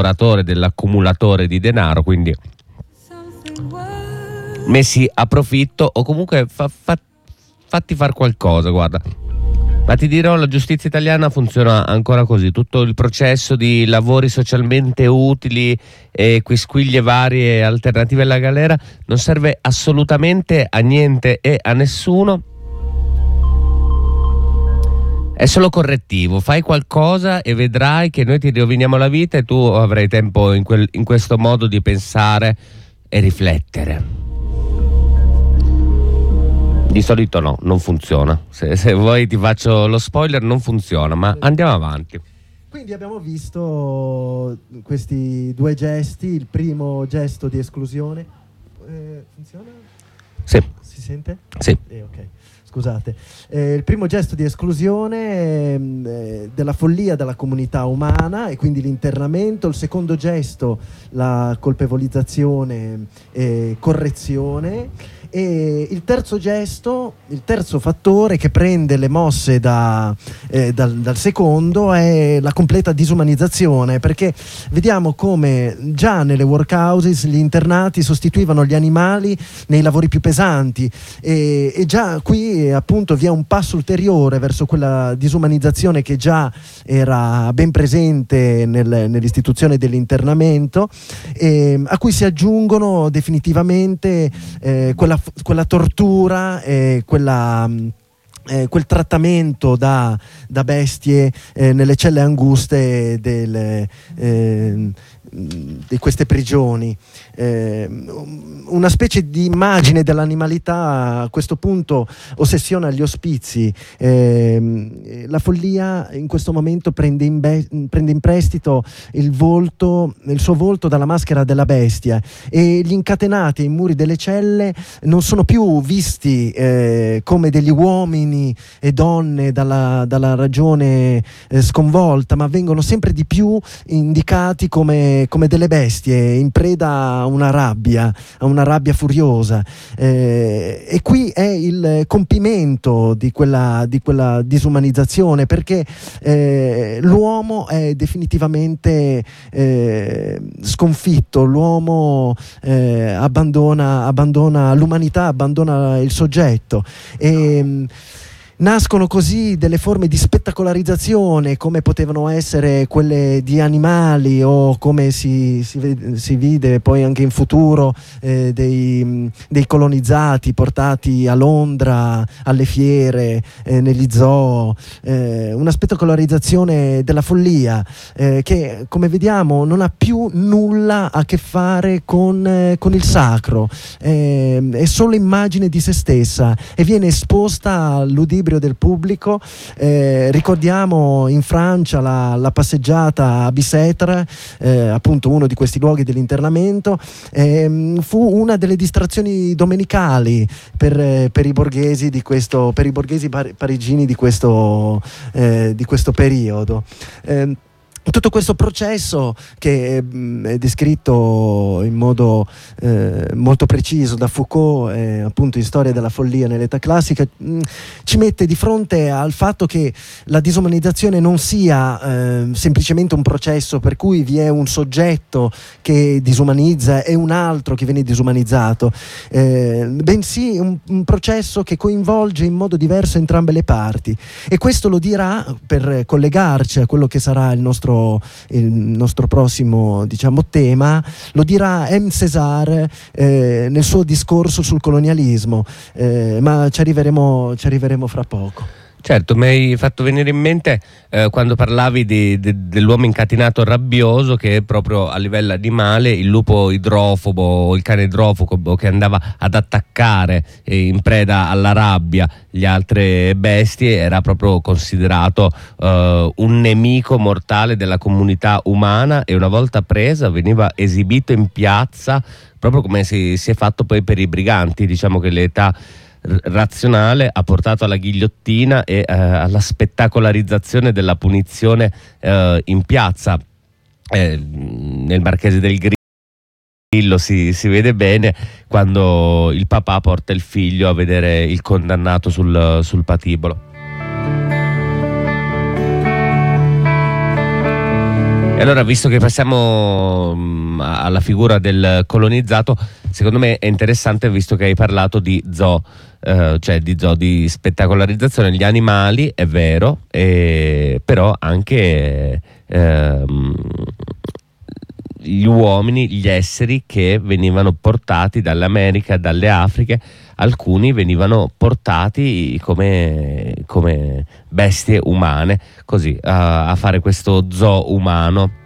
dell'esploratore, dell'accumulatore di denaro, quindi messi a profitto, o comunque fatti far qualcosa, guarda. Ma ti dirò, la giustizia italiana funziona ancora così: tutto il processo di lavori socialmente utili e quisquiglie varie alternative alla galera non serve assolutamente a niente e a nessuno. È solo correttivo. Fai qualcosa e vedrai che noi ti roviniamo la vita e tu avrai tempo in questo modo di pensare e riflettere. Di solito no, non funziona. Se vuoi ti faccio lo spoiler, non funziona, ma andiamo avanti. Quindi abbiamo visto questi due gesti. Il primo gesto di esclusione. Funziona? Sì. Si sente? Sì. Ok. Scusate, il primo gesto di esclusione della follia della comunità umana e quindi l'internamento. Il secondo gesto, la colpevolizzazione e correzione. E il terzo gesto, il terzo fattore che prende le mosse dal secondo, è la completa disumanizzazione, perché vediamo come già nelle workhouses gli internati sostituivano gli animali nei lavori più pesanti, e già qui appunto vi è un passo ulteriore verso quella disumanizzazione che già era ben presente nell'istituzione dell'internamento, a cui si aggiungono definitivamente quella tortura, quel trattamento da bestie nelle celle anguste di queste prigioni. Una specie di immagine dell'animalità a questo punto ossessiona gli ospizi. La follia in questo momento prende in prestito il suo volto dalla maschera della bestia, e gli incatenati ai muri delle celle non sono più visti come degli uomini e donne dalla ragione sconvolta, ma vengono sempre di più indicati come delle bestie in preda a una rabbia furiosa, e qui è il compimento di quella disumanizzazione, perché l'uomo è definitivamente sconfitto. L'uomo abbandona l'umanità, abbandona il soggetto, e nascono così delle forme di spettacolarizzazione, come potevano essere quelle di animali, o come si vide poi anche in futuro dei colonizzati portati a Londra alle fiere, negli zoo, una spettacolarizzazione della follia che, come vediamo, non ha più nulla a che fare con il sacro, è solo immagine di se stessa e viene esposta all'udibrio del pubblico. Ricordiamo in Francia la passeggiata a Bicêtre, appunto uno di questi luoghi dell'internamento. Fu una delle distrazioni domenicali per i borghesi parigini di questo periodo. Tutto questo processo, che è descritto in modo molto preciso da Foucault, appunto in Storia della follia nell'età classica, ci mette di fronte al fatto che la disumanizzazione non sia semplicemente un processo per cui vi è un soggetto che disumanizza e un altro che viene disumanizzato, bensì un processo che coinvolge in modo diverso entrambe le parti. E questo lo dirà, per collegarci a quello che sarà il nostro prossimo, diciamo, tema, lo dirà M. César nel suo discorso sul colonialismo, ma ci arriveremo fra poco. Certo, mi hai fatto venire in mente quando parlavi dell'uomo incatenato rabbioso, che è proprio a livello animale il lupo idrofobo o il cane idrofobo, che andava ad attaccare in preda alla rabbia le altre bestie, era proprio considerato un nemico mortale della comunità umana, e una volta presa veniva esibito in piazza, proprio come si è fatto poi per i briganti. Diciamo che l'età razionale ha portato alla ghigliottina e alla spettacolarizzazione della punizione in piazza. Nel Marchese del Grillo si vede bene quando il papà porta il figlio a vedere il condannato sul patibolo. allora, visto che passiamo alla figura del colonizzato, secondo me è interessante, visto che hai parlato di zoo, cioè di zoo, di spettacolarizzazione. Gli animali, è vero, però anche gli uomini, gli esseri che venivano portati dall'America, dalle Afriche. Alcuni venivano portati come bestie umane, così a fare questo zoo umano.